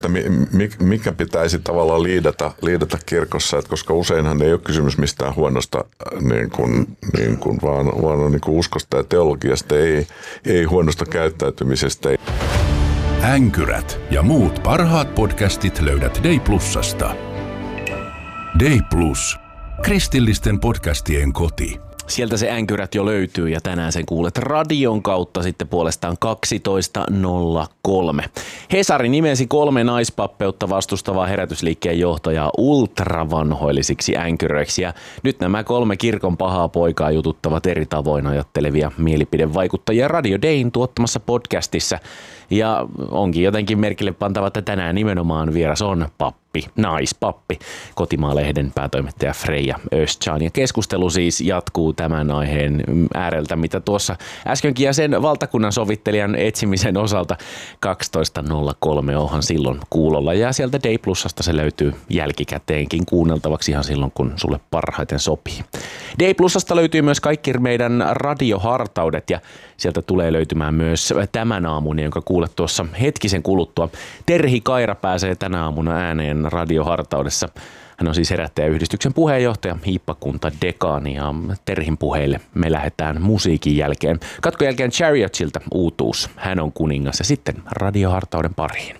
mikä pitäisi tavallaan liidata kirkossa, että koska useinhan ei ole kysymys mistään huonosta vaan on niin kuin uskosta ja teologiasta, ei huonosta käyttäytymisestä. Änkyrät ja muut parhaat podcastit löydät Day Plusasta. Day Plus. Kristillisten podcastien koti. Sieltä se Änkyrät jo löytyy ja tänään sen kuulet radion kautta sitten puolestaan 12.03. Hesari nimensi 3 naispappeutta vastustavaa herätysliikkeen johtajaa ultravanhoillisiksi änkyröiksi ja nyt nämä 3 kirkon pahaa poikaa jututtavat eri tavoin ajattelevia mielipidevaikuttajia Radio Dayn tuottamassa podcastissa. Ja onkin jotenkin merkille pantava, että tänään nimenomaan vieras on naispappi, Kotimaa-lehden päätoimittaja Freija Östchan. Ja keskustelu siis jatkuu tämän aiheen ääreltä, mitä tuossa äskenkin ja sen valtakunnan sovittelijan etsimisen osalta 12.03 onhan silloin kuulolla. Ja sieltä Day Plusasta se löytyy jälkikäteenkin kuunneltavaksi ihan silloin, kun sulle parhaiten sopii. Day Plusasta löytyy myös kaikki meidän radiohartaudet ja sieltä tulee löytymään myös tämän aamun, jonka kuulet tuossa hetkisen kuluttua. Terhi Kaira pääsee tänä aamuna ääneen radiohartaudessa. Hän on siis Herättäjäyhdistyksen puheenjohtaja, hiippakunta dekaani ja Terhin puheille me lähdetään musiikin jälkeen. Katkon jälkeen Chariotsilta uutuus. Hän on kuningas ja sitten radiohartauden pariin.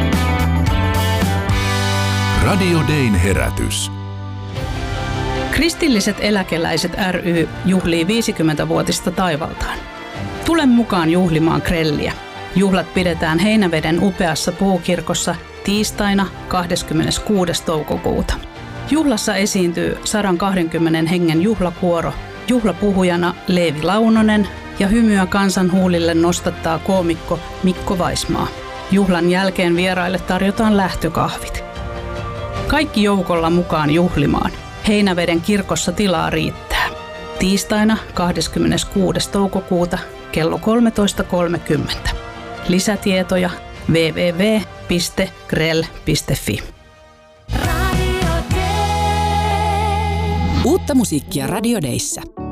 Radio Dayn herätys. Kristilliset eläkeläiset ry juhlii 50-vuotista taivaltaan. Tule mukaan juhlimaan grelliä. Juhlat pidetään Heinäveden upeassa puukirkossa tiistaina 26. toukokuuta. Juhlassa esiintyy 120 hengen juhlakuoro, juhlapuhujana Leevi Launonen ja hymyä kansan huulille nostattaa koomikko Mikko Vaismaa. Juhlan jälkeen vieraille tarjotaan lähtökahvit. Kaikki joukolla mukaan juhlimaan. Heinäveden kirkossa tilaa riittää. Tiistaina 26. toukokuuta kello 13.30. Lisätietoja www.grell.fi. Uutta musiikkia Radio Dayssä.